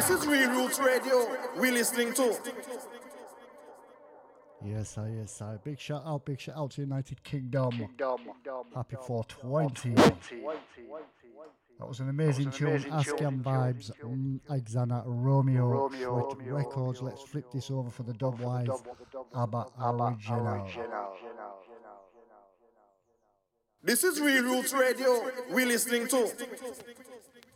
This is Real Roots Radio. We're listening to. Yes, sir. Big shout out to United Kingdom. Happy 420. That was an amazing tune. Askian Vibes, Exana, Romeo, Shwet Records. Let's flip this over for the Dubwise ABBA Original. This is Real Roots Radio. We're listening to.